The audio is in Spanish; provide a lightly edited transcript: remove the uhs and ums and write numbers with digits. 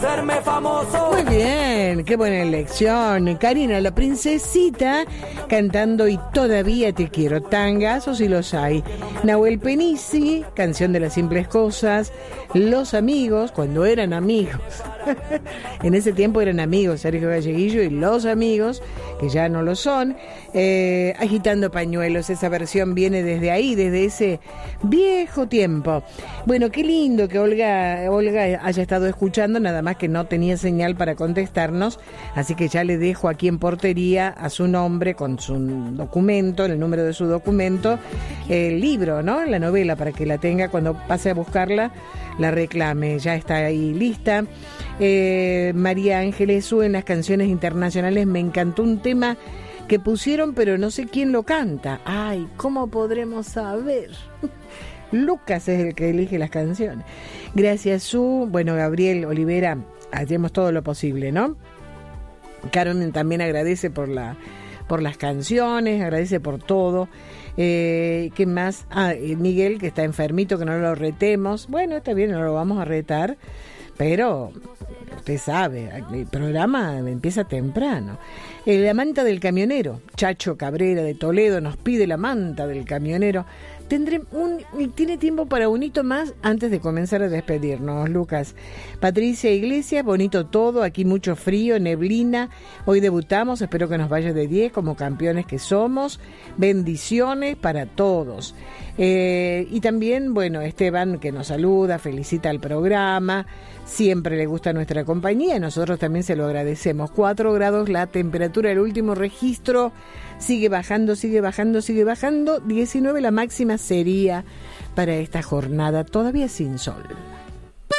Serme famoso. Muy bien, qué buena elección. Karina, la princesita, cantando Y todavía te quiero. Tangazos y los hay. Nahuel Penisi, Canción de las simples cosas. Los amigos, cuando eran amigos. En ese tiempo eran amigos, Sergio Galleguillo y Los Amigos, que ya no lo son. Agitando pañuelos, esa versión viene desde ahí, desde ese viejo tiempo. Bueno, qué lindo que Olga haya estado escuchando, nada más que no tenía señal para contestarnos, así que ya le dejo aquí en portería a su nombre con su documento, el número de su documento, el libro, ¿no? La novela, para que la tenga cuando pase a buscarla, la reclame, ya está ahí lista. María Ángeles en las canciones internacionales, me encantó un tema que pusieron, pero no sé quién lo canta. Ay, ¿cómo podremos saber? Lucas es el que elige las canciones. Gracias, bueno, Gabriel Olivera, hacemos todo lo posible, ¿no? Carmen también agradece por las canciones, agradece por todo. ¿Qué más? Miguel, que está enfermito, que no lo retemos. Bueno, está bien, no lo vamos a retar, pero usted sabe, el programa empieza temprano. La manta del camionero, Chacho Cabrera de Toledo nos pide la manta del camionero. Tiene tiempo para un hito más antes de comenzar a despedirnos, Lucas. Patricia Iglesias, bonito todo, aquí mucho frío, neblina. Hoy debutamos, espero que nos vaya de 10 como campeones que somos. Bendiciones para todos. Y también, bueno, Esteban, que nos saluda, felicita al programa. Siempre le gusta nuestra compañía, nosotros también se lo agradecemos. 4 grados la temperatura, el último registro. Sigue bajando, sigue bajando, sigue bajando. 19 la máxima sería para esta jornada, todavía sin sol.